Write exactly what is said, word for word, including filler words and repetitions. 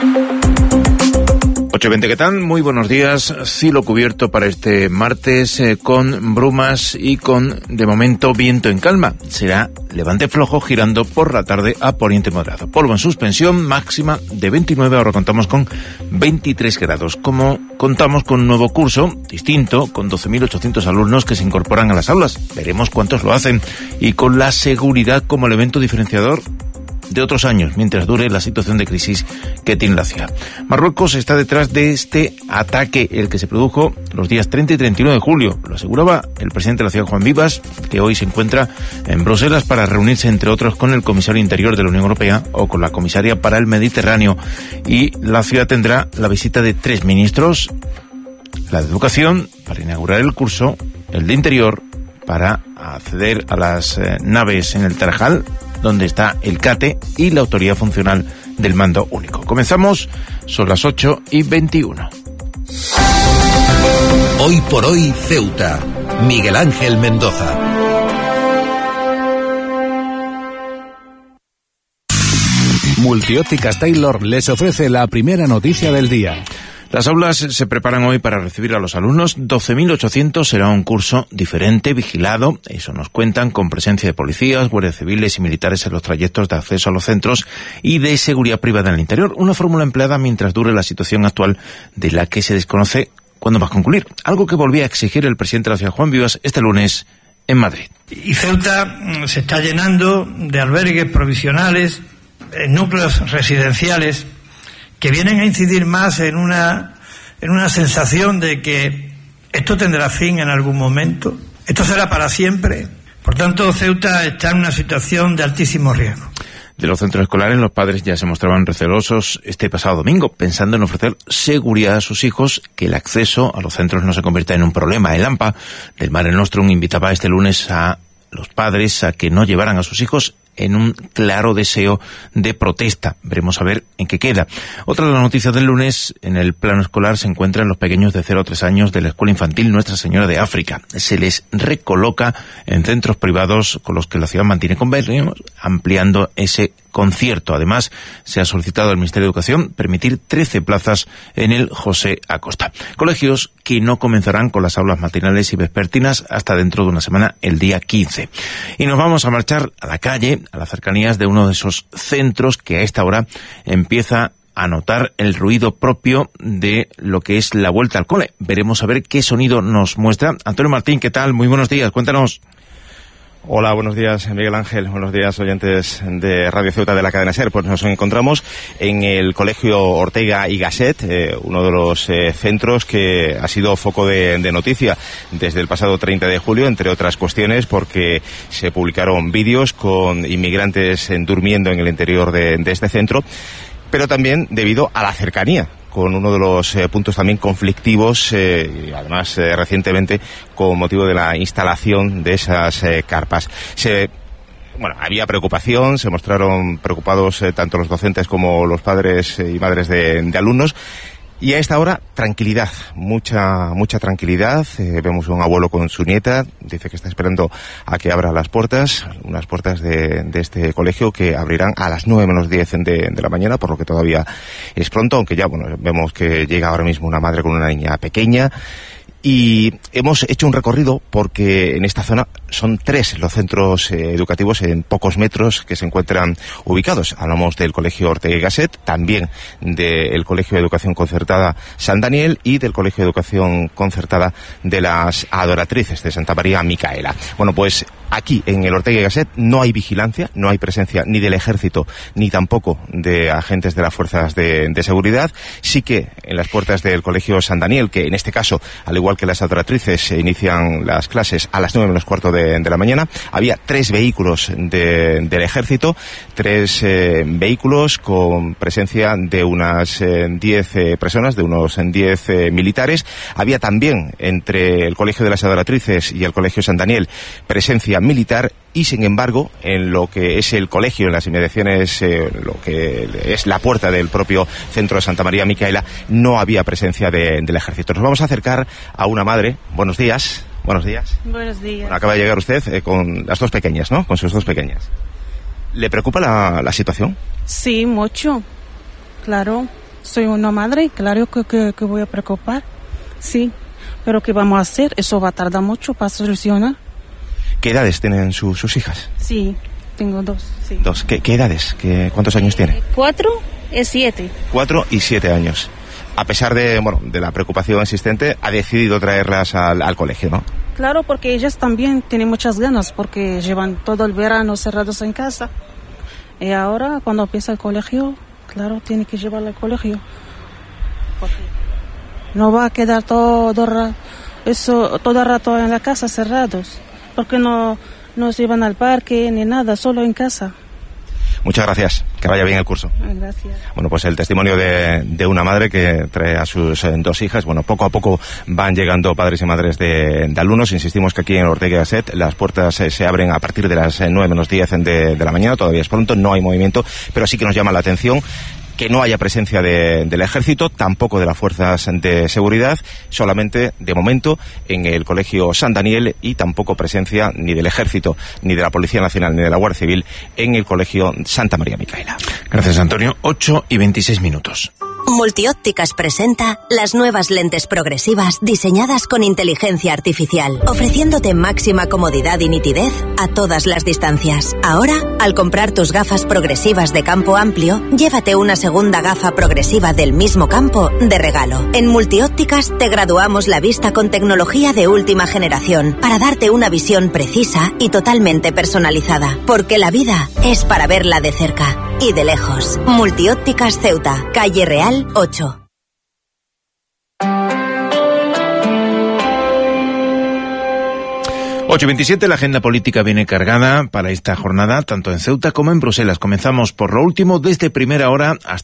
ocho y veinte, ¿qué tal? Muy buenos días. Cielo cubierto para este martes, eh, con brumas y con, de momento, viento en calma. Será levante flojo girando por la tarde a poniente moderado. Polvo en suspensión, máxima de veintinueve. Ahora contamos con veintitrés grados. Como contamos con un nuevo curso distinto, con doce mil ochocientos alumnos que se incorporan a las aulas. Veremos cuántos lo hacen. Y con la seguridad como elemento diferenciador de otros años, mientras dure la situación de crisis que tiene la ciudad. Marruecos está detrás de este ataque, el que se produjo los días treinta y treinta y uno de julio. Lo aseguraba el presidente de la ciudad, Juan Vivas, que hoy se encuentra en Bruselas para reunirse, entre otros, con el comisario interior de la Unión Europea o con la comisaria para el Mediterráneo. Y la ciudad tendrá la visita de tres ministros: la de Educación, para inaugurar el curso; el de Interior, para acceder a las eh, naves en el Tarajal, donde está el CATE, y la autoridad funcional del mando único. Comenzamos, son las ocho y veintiuno. Hoy por hoy, Ceuta. Miguel Ángel Mendoza. Multiópticas Taylor les ofrece la primera noticia del día. Las aulas se preparan hoy para recibir a los alumnos. doce mil ochocientos será un curso diferente, vigilado, eso nos cuentan, con presencia de policías, guardias civiles y militares en los trayectos de acceso a los centros y de seguridad privada en el interior. Una fórmula empleada mientras dure la situación actual, de la que se desconoce cuándo va a concluir. Algo que volvía a exigir el presidente de la ciudad, Juan Vivas, este lunes en Madrid. Y Ceuta se está llenando de albergues provisionales, en núcleos residenciales, que vienen a incidir más en una, en una sensación de que esto tendrá fin en algún momento, esto será para siempre. Por tanto, Ceuta está en una situación de altísimo riesgo. De los centros escolares, los padres ya se mostraban recelosos este pasado domingo, pensando en ofrecer seguridad a sus hijos, que el acceso a los centros no se convierta en un problema. El AMPA del Mare Nostrum invitaba este lunes a los padres a que no llevaran a sus hijos, en un claro deseo de protesta. Veremos a ver en qué queda. Otra de las noticias del lunes en el plano escolar se encuentran los pequeños de cero a tres años de la escuela infantil Nuestra Señora de África. Se les recoloca en centros privados con los que la ciudad mantiene convenios, ampliando ese concierto. Además, se ha solicitado al Ministerio de Educación permitir trece plazas en el José Acosta. Colegios que no comenzarán con las aulas matinales y vespertinas hasta dentro de una semana, el día quince. Y nos vamos a marchar a la calle, a las cercanías de uno de esos centros que a esta hora empieza a notar el ruido propio de lo que es la vuelta al cole. Veremos a ver qué sonido nos muestra. Antonio Martín, ¿qué tal? Muy buenos días, cuéntanos. Hola, buenos días, Miguel Ángel. Buenos días, oyentes de Radio Ceuta de la cadena SER. Pues nos encontramos en el Colegio Ortega y Gasset, eh, uno de los eh, centros que ha sido foco de, de noticia desde el pasado treinta de julio, entre otras cuestiones, porque se publicaron vídeos con inmigrantes eh, durmiendo en el interior de, de este centro, pero también debido a la cercanía con uno de los eh, puntos también conflictivos, eh, y además eh, recientemente con motivo de la instalación de esas eh, carpas. Se, bueno, había preocupación, se mostraron preocupados eh, tanto los docentes como los padres y madres de, de alumnos. Y a esta hora, tranquilidad, mucha mucha tranquilidad. Eh, vemos a un abuelo con su nieta, dice que está esperando a que abra las puertas, unas puertas de, de este colegio que abrirán a las nueve menos diez de, de la mañana, por lo que todavía es pronto, aunque ya bueno vemos que llega ahora mismo una madre con una niña pequeña. Y hemos hecho un recorrido porque en esta zona son tres los centros eh, educativos en pocos metros que se encuentran ubicados. Hablamos del Colegio Ortega y Gasset, también del Colegio de Educación Concertada San Daniel y del Colegio de Educación Concertada de las Adoratrices de Santa María Micaela. Bueno, pues aquí en el Ortega y Gasset no hay vigilancia, no hay presencia ni del Ejército ni tampoco de agentes de las fuerzas de, de seguridad. Sí que en las puertas del Colegio San Daniel, que en este caso, al igual que las adoratrices, se inician las clases a las nueve menos cuarto de, de la mañana, había tres vehículos de, del Ejército, tres eh, vehículos con presencia de unas eh, diez eh, personas, de unos diez eh, militares. Había también entre el Colegio de las Adoratrices y el Colegio San Daniel presencia militar, y sin embargo en lo que es el colegio, en las inmediaciones, eh, lo que es la puerta del propio centro de Santa María Micaela, no había presencia de, del Ejército. Nos vamos a acercar a una madre. Buenos días. Buenos días. Buenos días. Bueno, acaba de llegar usted eh, con las dos pequeñas, ¿no? Con sus dos pequeñas. ¿Le preocupa la, la situación? Sí, mucho. Claro. Soy una madre, claro que, que, que voy a preocupar, sí. Pero ¿qué vamos a hacer? Eso va a tardar mucho para solucionar. ¿Qué edades tienen su, sus hijas? Sí, tengo dos, sí. Dos. ¿Qué, qué edades? ¿Qué, ¿Cuántos años tiene? Cuatro y siete. Cuatro y siete años. A pesar de, bueno, de la preocupación existente, ha decidido traerlas al, al colegio, ¿no? Claro, porque ellas también tienen muchas ganas, porque llevan todo el verano cerrados en casa. Y ahora, cuando empieza el colegio, claro, tiene que llevarla al colegio. Porque no va a quedar todo, ra- eso, todo el rato en la casa cerrados. Porque no nos llevan al parque ni nada, solo en casa. Muchas gracias, que vaya bien el curso. Gracias. Bueno, pues el testimonio de, de una madre que trae a sus eh, dos hijas. Bueno, poco a poco van llegando padres y madres de, de alumnos. Insistimos que aquí en Ortega y Gasset las puertas eh, se abren a partir de las nueve menos diez de, de la mañana. Todavía es pronto, no hay movimiento, pero sí que nos llama la atención que no haya presencia de, del ejército, tampoco de las fuerzas de seguridad, solamente de momento en el colegio San Daniel, y tampoco presencia ni del ejército, ni de la Policía Nacional, ni de la Guardia Civil en el colegio Santa María Micaela. Gracias, Antonio. ocho y veintiséis minutos. Multiópticas presenta las nuevas lentes progresivas diseñadas con inteligencia artificial, ofreciéndote máxima comodidad y nitidez a todas las distancias. Ahora, al comprar tus gafas progresivas de campo amplio, llévate una segunda gafa progresiva del mismo campo de regalo. En Multiópticas te graduamos la vista con tecnología de última generación para darte una visión precisa y totalmente personalizada, porque la vida es para verla de cerca y de lejos. Multiópticas Ceuta, calle Real ocho. ocho y veintisiete, la agenda política viene cargada para esta jornada, tanto en Ceuta como en Bruselas. Comenzamos por lo último, desde primera hora hasta